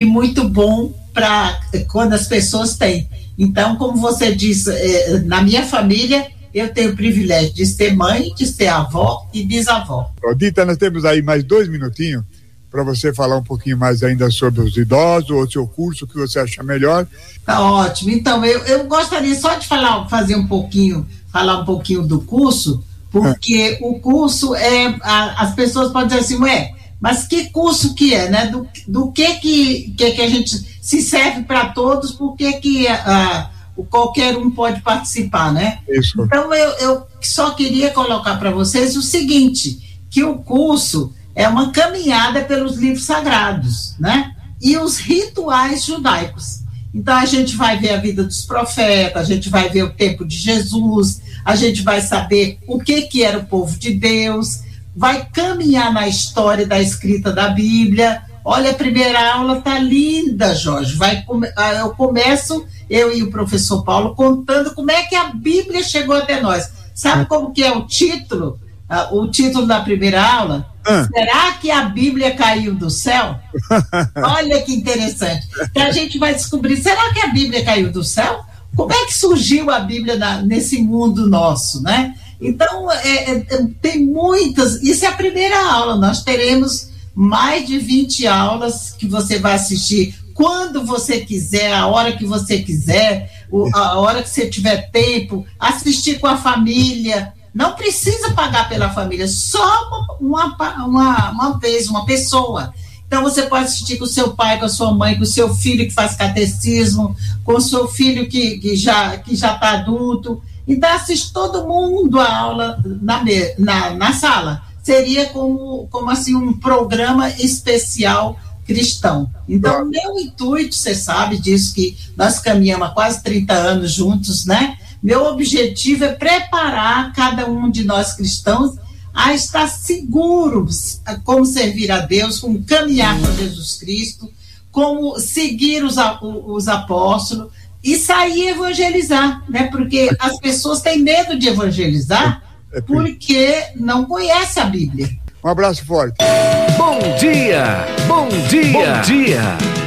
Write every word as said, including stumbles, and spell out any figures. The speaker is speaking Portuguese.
muito bom para quando as pessoas têm. Então, como você disse, eh, na minha família, eu tenho o privilégio de ser mãe, de ser avó e bisavó. Dita, nós temos aí mais dois minutinhos para você falar um pouquinho mais ainda sobre os idosos, ou seu curso, que você acha melhor. Tá ótimo. Então, eu, eu gostaria só de falar, fazer um pouquinho, falar um pouquinho do curso, porque é. o curso é, a, as pessoas podem dizer assim, ué, mas que curso que é, né? Do, do que, que que que a gente se serve para todos, por que que a, o qualquer um pode participar, né? Isso. Então eu, eu só queria colocar para vocês o seguinte, que o curso é uma caminhada pelos livros sagrados, né? E os rituais judaicos. Então a gente vai ver a vida dos profetas, a gente vai ver o tempo de Jesus, a gente vai saber o que que era o povo de Deus, vai caminhar na história da escrita da Bíblia. Olha, a primeira aula tá linda, Jorge. Vai, eu começo, eu e o professor Paulo, contando como é que a Bíblia chegou até nós. Sabe como que é o título? Uh, o título da primeira aula? Ah. Será que a Bíblia caiu do céu? Olha que interessante. Então a gente vai descobrir, será que a Bíblia caiu do céu? Como é que surgiu a Bíblia na, nesse mundo nosso, né? Então, é, é, tem muitas, isso é a primeira aula, nós teremos mais de vinte aulas que você vai assistir quando você quiser, a hora que você quiser, a hora que você tiver tempo, assistir com a família, não precisa pagar pela família, só uma, uma, uma, uma vez, uma pessoa. Então você pode assistir com o seu pai, com a sua mãe, com o seu filho que faz catecismo, com o seu filho que, que já que já está adulto. Então assiste todo mundo a aula na, na, na sala. Seria como, como assim um programa especial cristão. Então, o meu intuito, você sabe disso, que nós caminhamos há quase trinta anos juntos, né? Meu objetivo é preparar cada um de nós cristãos a estar seguros como servir a Deus, como caminhar com Jesus Cristo, como seguir os, os apóstolos e sair evangelizar, né? Porque as pessoas têm medo de evangelizar porque não conhecem a Bíblia. Um abraço forte. Bom dia, bom dia, bom dia.